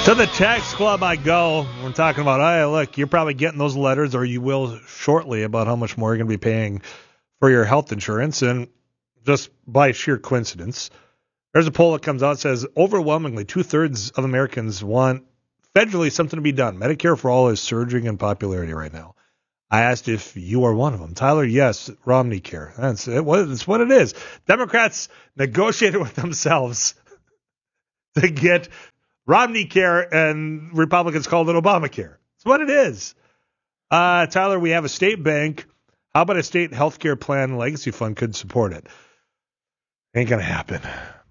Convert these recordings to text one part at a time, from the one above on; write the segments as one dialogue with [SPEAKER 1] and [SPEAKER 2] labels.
[SPEAKER 1] To the text club I go. We're talking about, hey, look, you're probably getting those letters, or you will shortly, about how much more you're going to be paying for your health insurance. And just by sheer coincidence, there's a poll that comes out that says overwhelmingly 2/3 of Americans want federally something to be done. Medicare for All is surging in popularity right now. I asked if you are one of them. Tyler, yes, Romney Care. That's what it is. Democrats negotiated with themselves to get Romney Care, and Republicans called it Obamacare. That's what it is. Tyler, we have a state bank. How about a state healthcare plan legacy fund could support it? Ain't going to happen.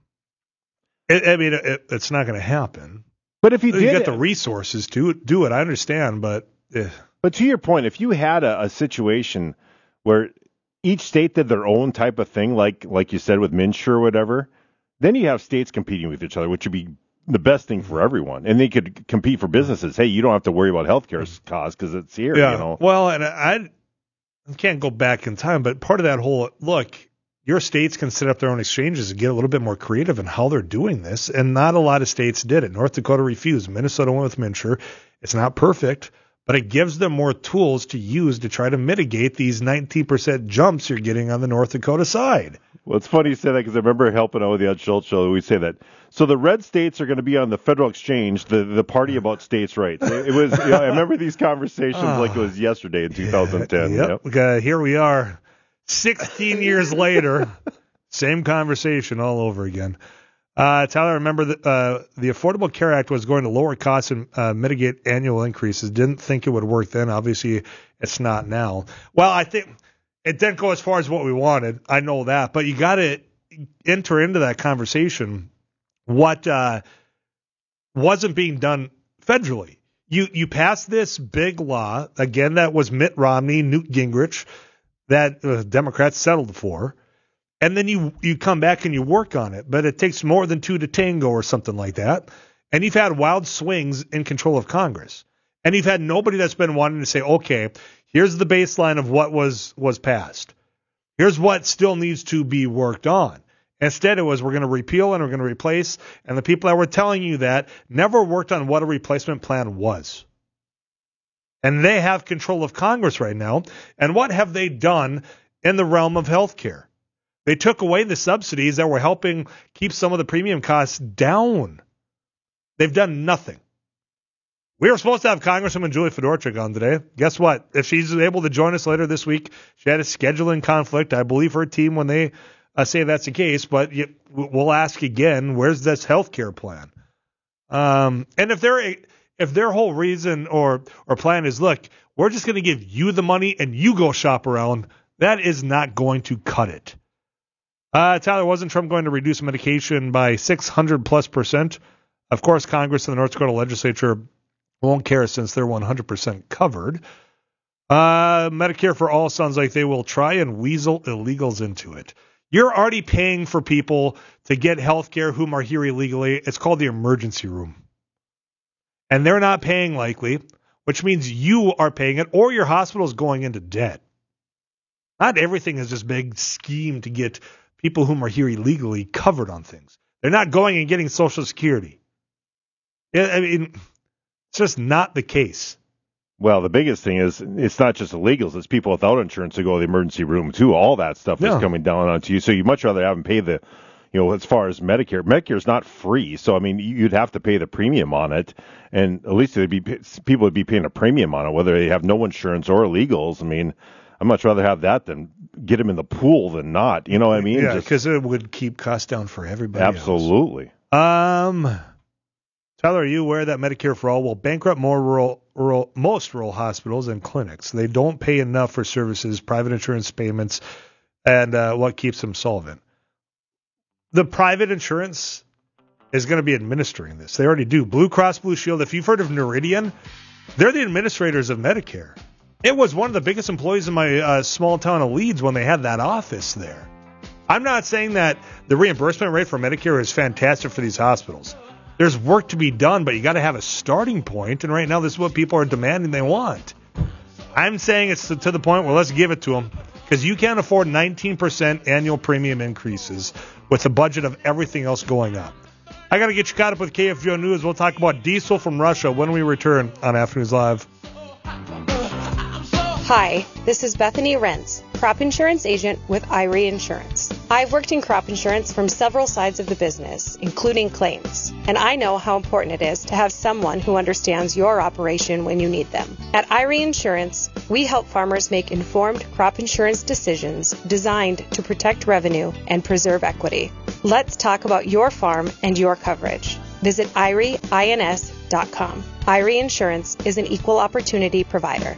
[SPEAKER 1] It's not going to happen.
[SPEAKER 2] But if you
[SPEAKER 1] get the resources to do it, I understand, but...
[SPEAKER 2] But to your point, if you had a situation where each state did their own type of thing, like you said with MNsure or whatever, then you have states competing with each other, which would be the best thing for everyone. And they could compete for businesses. Hey, you don't have to worry about healthcare costs because it's here.
[SPEAKER 1] Yeah.
[SPEAKER 2] You know?
[SPEAKER 1] Well, and I can't go back in time, but part of that whole, look, your states can set up their own exchanges and get a little bit more creative in how they're doing this, and not a lot of states did it. North Dakota refused. Minnesota went with MNsure. It's not perfect, but it gives them more tools to use to try to mitigate these 19% jumps you're getting on the North Dakota side.
[SPEAKER 2] Well, it's funny you say that because I remember helping out with the Ed Schultz show. We say that. So the red states are going to be on the federal exchange, the party about states' rights. It was. I remember these conversations like it was yesterday in 2010.
[SPEAKER 1] Yep. Here we are, 16 years later, same conversation all over again. Tyler, remember the Affordable Care Act was going to lower costs and mitigate annual increases. Didn't think it would work then. Obviously, it's not now. Well, I think it didn't go as far as what we wanted. I know that. But you got to enter into that conversation what wasn't being done federally. You passed this big law, again, that was Mitt Romney, Newt Gingrich, that Democrats settled for. And then you come back and you work on it, but it takes more than two to tango or something like that. And you've had wild swings in control of Congress. And you've had nobody that's been wanting to say, okay, here's the baseline of what was passed. Here's what still needs to be worked on. Instead, it was we're going to repeal and we're going to replace. And the people that were telling you that never worked on what a replacement plan was. And they have control of Congress right now. And what have they done in the realm of health care? They took away the subsidies that were helping keep some of the premium costs down. They've done nothing. We were supposed to have Congresswoman Julie Fedorchuk on today. Guess what? If she's able to join us later this week, she had a scheduling conflict. I believe her team when they say that's the case, but we'll ask again, where's this health care plan? And if their whole reason or plan is, look, we're just going to give you the money and you go shop around, that is not going to cut it. Tyler, wasn't Trump going to reduce medication by 600+%? Of course, Congress and the North Dakota legislature won't care since they're 100% covered. Medicare for All sounds like they will try and weasel illegals into it. You're already paying for people to get health care whom are here illegally. It's called the emergency room. And they're not paying likely, which means you are paying it or your hospital is going into debt. Not everything is this big scheme to get people whom are here illegally covered on things. They're not going and getting Social Security. I mean, it's just not the case.
[SPEAKER 2] Well, the biggest thing is it's not just illegals. It's people without insurance who go to the emergency room, too. All that stuff is coming down onto you. So you'd much rather have them pay the, as far as Medicare. Medicare is not free. So, I mean, you'd have to pay the premium on it. And at least people would be paying a premium on it, whether they have no insurance or illegals. I mean, I'd much rather have that than get them in the pool than not. You know what I mean?
[SPEAKER 1] Yeah, because it would keep costs down for everybody
[SPEAKER 2] Absolutely.
[SPEAKER 1] else. Tyler, are you aware that Medicare for All will bankrupt most rural hospitals and clinics? They don't pay enough for services, private insurance payments, and what keeps them solvent. The private insurance is going to be administering this. They already do. Blue Cross Blue Shield, if you've heard of Noridian, they're the administrators of Medicare. It was one of the biggest employees in my small town of Leeds when they had that office there. I'm not saying that the reimbursement rate for Medicare is fantastic for these hospitals. There's work to be done, but you got to have a starting point, and right now this is what people are demanding they want. I'm saying it's to the point where let's give it to them, because you can't afford 19% annual premium increases with a budget of everything else going up. I got to get you caught up with KFGO News. We'll talk about diesel from Russia when we return on Afternoons Live.
[SPEAKER 3] Hi, this is Bethany Rentz, crop insurance agent with Irie Insurance. I've worked in crop insurance from several sides of the business, including claims, and I know how important it is to have someone who understands your operation when you need them. At Irie Insurance, we help farmers make informed crop insurance decisions designed to protect revenue and preserve equity. Let's talk about your farm and your coverage. Visit IRIEINS.com. Irie Insurance is an equal opportunity provider.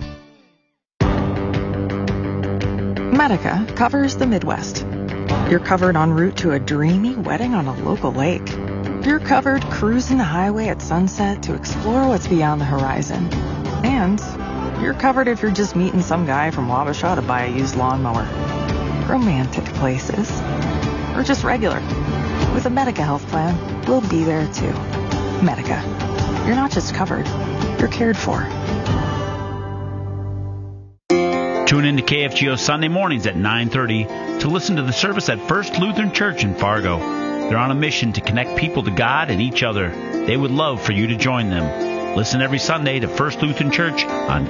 [SPEAKER 4] Medica covers the Midwest. You're covered en route to a dreamy wedding on a local lake. You're covered cruising the highway at sunset to explore what's beyond the horizon. And you're covered if you're just meeting some guy from Wabasha to buy a used lawnmower. Romantic places. Or just regular. With a Medica health plan, we'll be there too. Medica. You're not just covered, you're cared for.
[SPEAKER 5] Tune in to KFGO Sunday mornings at 9:30 to listen to the service at First Lutheran Church in Fargo. They're on a mission to connect people to God and each other. They would love for you to join them. Listen every Sunday to First Lutheran Church on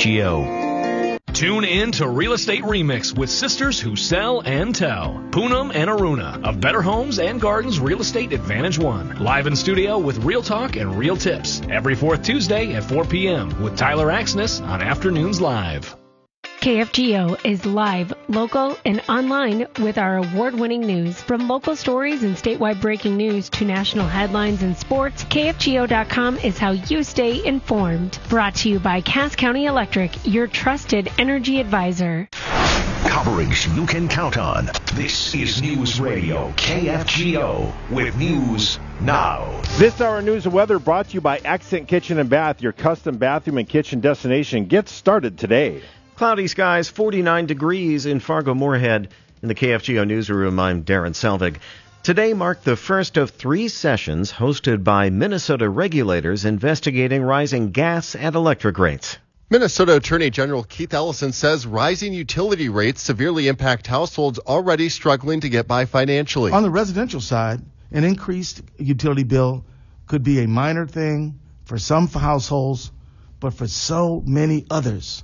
[SPEAKER 5] KFGO.
[SPEAKER 6] Tune in to Real Estate Remix with sisters who sell and tell. Poonam and Aruna of Better Homes and Gardens Real Estate Advantage One. Live in studio with real talk and real tips. Every fourth Tuesday at 4 p.m. with Tyler Axness on Afternoons Live.
[SPEAKER 7] KFGO is live, local, and online with our award-winning news. From local stories and statewide breaking news to national headlines and sports, KFGO.com is how you stay informed. Brought to you by Cass County Electric, your trusted energy advisor.
[SPEAKER 8] Coverage you can count on. This is News Radio KFGO with News Now.
[SPEAKER 2] This hour news and weather brought to you by Accent Kitchen and Bath, your custom bathroom and kitchen destination. Get started today.
[SPEAKER 9] Cloudy skies, 49 degrees in Fargo-Moorhead. In the KFGO newsroom, I'm Darren Selvig. Today marked the first of 3 sessions hosted by Minnesota regulators investigating rising gas and electric rates.
[SPEAKER 10] Minnesota Attorney General Keith Ellison says rising utility rates severely impact households already struggling to get by financially.
[SPEAKER 11] On the residential side, an increased utility bill could be a minor thing for some households, but for so many others,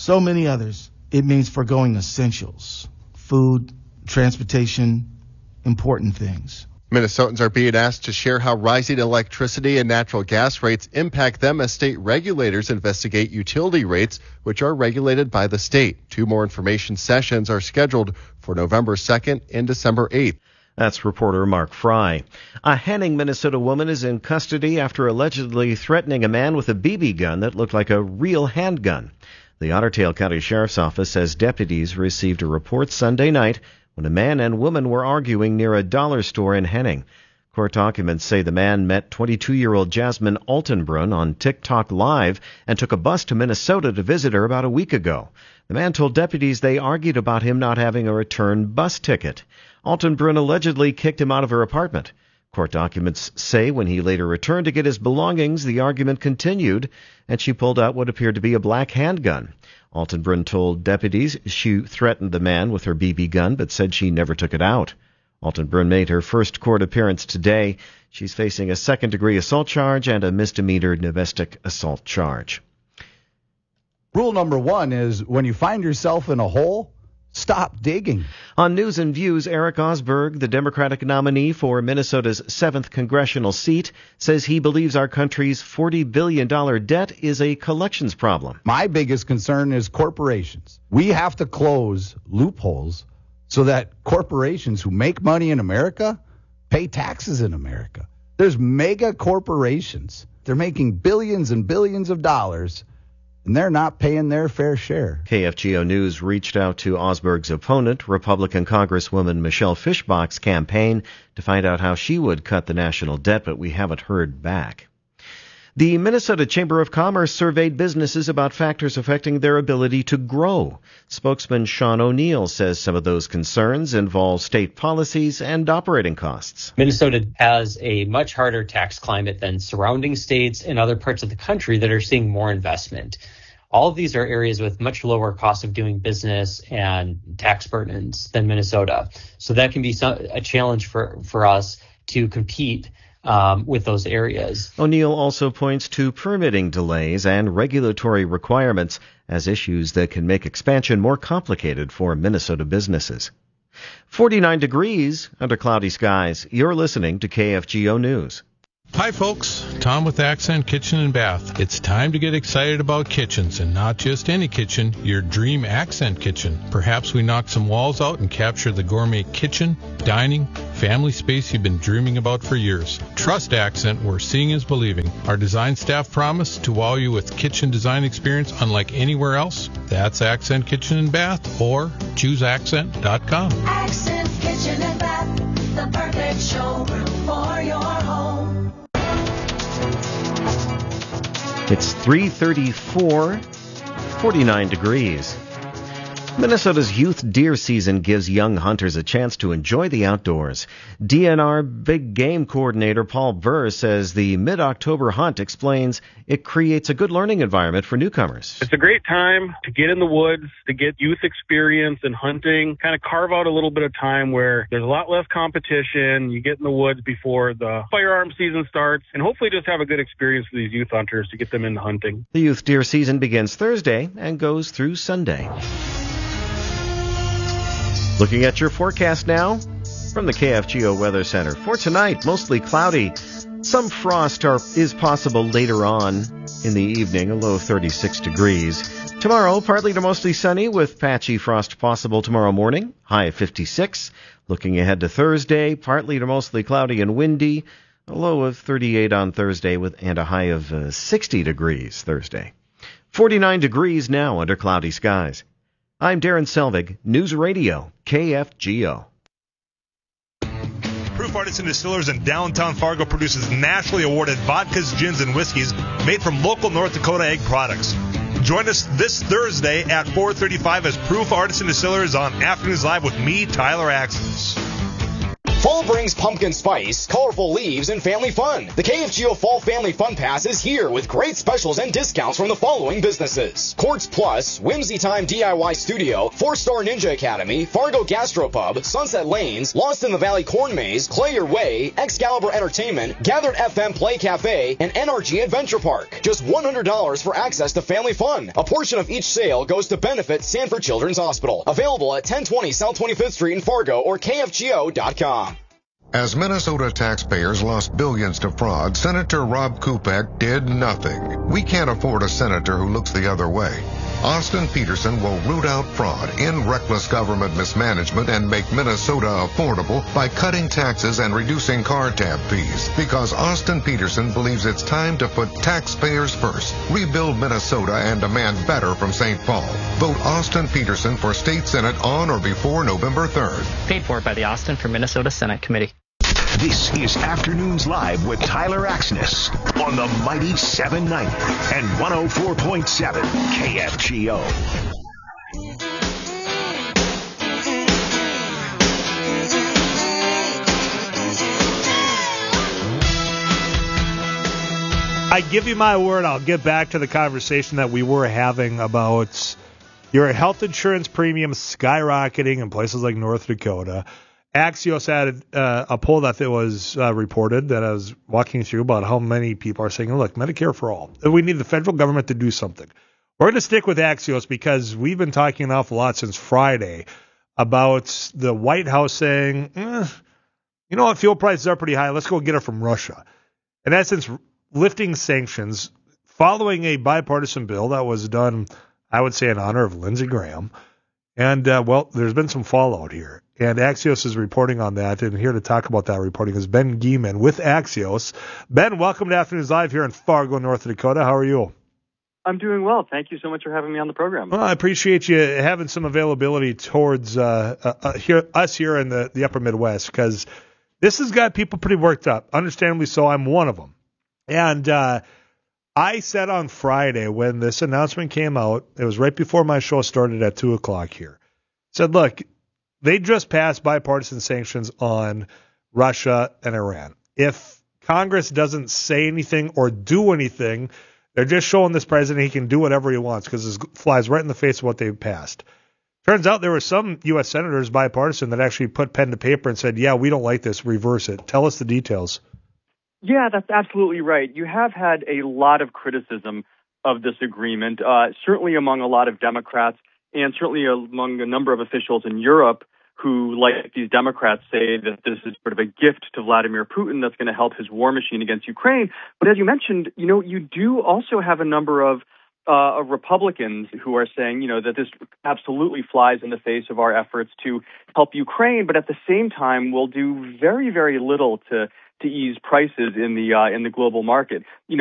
[SPEAKER 11] it means foregoing essentials, food, transportation, important things.
[SPEAKER 10] Minnesotans are being asked to share how rising electricity and natural gas rates impact them as state regulators investigate utility rates, which are regulated by the state. 2 more information sessions are scheduled for November 2nd and December 8th.
[SPEAKER 9] That's reporter Mark Fry. A Henning, Minnesota woman is in custody after allegedly threatening a man with a BB gun that looked like a real handgun. The Otter Tail County Sheriff's Office says deputies received a report Sunday night when a man and woman were arguing near a dollar store in Henning. Court documents say the man met 22-year-old Jasmine Altenbrunn on TikTok Live and took a bus to Minnesota to visit her about a week ago. The man told deputies they argued about him not having a return bus ticket. Altenbrunn allegedly kicked him out of her apartment. Court documents say when he later returned to get his belongings, the argument continued, and she pulled out what appeared to be a black handgun. Altenbrunn told deputies she threatened the man with her BB gun, but said she never took it out. Altenbrunn made her first court appearance today. She's facing a second-degree assault charge and a misdemeanor domestic assault charge.
[SPEAKER 12] Rule number 1 is when you find yourself in a hole, stop digging.
[SPEAKER 9] On News and Views, Eric Osberg, the Democratic nominee for Minnesota's 7th congressional seat, says he believes our country's $40 billion debt is a collections problem.
[SPEAKER 12] My biggest concern is corporations. We have to close loopholes so that corporations who make money in America pay taxes in America. There's mega corporations. They're making billions and billions of dollars, and they're not paying their fair share.
[SPEAKER 9] KFGO News reached out to Osberg's opponent, Republican Congresswoman Michelle Fischbach's campaign, to find out how she would cut the national debt, but we haven't heard back. The Minnesota Chamber of Commerce surveyed businesses about factors affecting their ability to grow. Spokesman Sean O'Neill says some of those concerns involve state policies and operating costs.
[SPEAKER 13] Minnesota has a much harder tax climate than surrounding states and other parts of the country that are seeing more investment. All of these are areas with much lower cost of doing business and tax burdens than Minnesota. So that can be a challenge for us to compete with those areas.
[SPEAKER 9] O'Neill also points to permitting delays and regulatory requirements as issues that can make expansion more complicated for Minnesota businesses. 49 degrees under cloudy skies. You're listening to KFGO News.
[SPEAKER 14] Hi folks, Tom with Accent Kitchen and Bath. It's time to get excited about kitchens, and not just any kitchen, your dream Accent kitchen. Perhaps we knock some walls out and capture the gourmet kitchen, dining, family space you've been dreaming about for years. Trust Accent, where seeing is believing. Our design staff promise to wow you with kitchen design experience unlike anywhere else. That's Accent Kitchen and Bath, or chooseaccent.com.
[SPEAKER 15] Accent Kitchen and Bath, the perfect showroom for your home.
[SPEAKER 9] It's 3:34, 49 degrees. Minnesota's youth deer season gives young hunters a chance to enjoy the outdoors. DNR Big Game Coordinator Paul Burr says the mid-October hunt explains it creates a good learning environment for newcomers.
[SPEAKER 16] It's a great time to get in the woods, to get youth experience in hunting, kind of carve out a little bit of time where there's a lot less competition. You get in the woods before the firearm season starts, and hopefully just have a good experience with these youth hunters to get them into hunting.
[SPEAKER 9] The youth deer season begins Thursday and goes through Sunday. Looking at your forecast now from the KFGO Weather Center. For tonight, mostly cloudy. Some frost is possible later on in the evening, a low of 36 degrees. Tomorrow, partly to mostly sunny with patchy frost possible tomorrow morning, high of 56. Looking ahead to Thursday, partly to mostly cloudy and windy, a low of 38 on Thursday and a high of 60 degrees Thursday. 49 degrees now under cloudy skies. I'm Darren Selvig, News Radio, KFGO.
[SPEAKER 1] Proof Artisan Distillers in downtown Fargo produces nationally awarded vodkas, gins, and whiskeys made from local North Dakota egg products. Join us this Thursday at 4:35 as Proof Artisan Distillers on Afternoons Live with me, Tyler Axels.
[SPEAKER 17] Fall brings pumpkin spice, colorful leaves, and family fun. The KFGO Fall Family Fun Pass is here with great specials and discounts from the following businesses: Quartz Plus, Whimsy Time DIY Studio, 4-Star Ninja Academy, Fargo Gastropub, Sunset Lanes, Lost in the Valley Corn Maze, Clay Your Way, Excalibur Entertainment, Gathered FM Play Cafe, and NRG Adventure Park. Just $100 for access to family fun. A portion of each sale goes to benefit Sanford Children's Hospital. Available at 1020 South 25th Street in Fargo or KFGO.com.
[SPEAKER 18] As Minnesota taxpayers lost billions to fraud, Senator Rob Kupek did nothing. We can't afford a senator who looks the other way. Austin Petersen will root out fraud, end reckless government mismanagement, and make Minnesota affordable by cutting taxes and reducing car tab fees. Because Austin Petersen believes it's time to put taxpayers first, rebuild Minnesota, and demand better from St. Paul. Vote Austin Petersen for State Senate on or before November 3rd.
[SPEAKER 19] Paid for by the Austin for Minnesota Senate Committee.
[SPEAKER 8] This is Afternoons Live with Tyler Axness on the mighty 790 and 104.7 KFGO.
[SPEAKER 1] I give you my word, I'll get back to the conversation that we were having about your health insurance premiums skyrocketing in places like North Dakota. Axios had a poll that was reported that I was walking through about how many people are saying, look, Medicare for all. We need the federal government to do something. We're going to stick with Axios because we've been talking an awful lot since Friday about the White House saying, you know what, fuel prices are pretty high. Let's go get it from Russia. In essence, lifting sanctions following a bipartisan bill that was done, I would say, in honor of Lindsey Graham. And, there's been some fallout here. And Axios is reporting on that. And here to talk about that reporting is Ben Geeman with Axios. Ben, welcome to Afternoons Live here in Fargo, North Dakota. How are you?
[SPEAKER 20] I'm doing well. Thank you so much for having me on the program.
[SPEAKER 1] Well, I appreciate you having some availability towards us here in the upper Midwest, because this has got people pretty worked up. Understandably so. I'm one of them. And I said on Friday when this announcement came out, it was right before my show started at 2 o'clock here, said, look, they just passed bipartisan sanctions on Russia and Iran. If Congress doesn't say anything or do anything, they're just showing this president he can do whatever he wants because it flies right in the face of what they've passed. Turns out there were some U.S. senators, bipartisan, that actually put pen to paper and said, yeah, we don't like this, reverse it. Tell us the details.
[SPEAKER 20] Yeah, that's absolutely right. You have had a lot of criticism of this agreement, certainly among a lot of Democrats and certainly among a number of officials in Europe who, like these Democrats, say that this is sort of a gift to Vladimir Putin that's going to help his war machine against Ukraine. But as you mentioned, you do also have a number of Republicans who are saying, that this absolutely flies in the face of our efforts to help Ukraine, but at the same time will do very, very little to ease prices in the global market.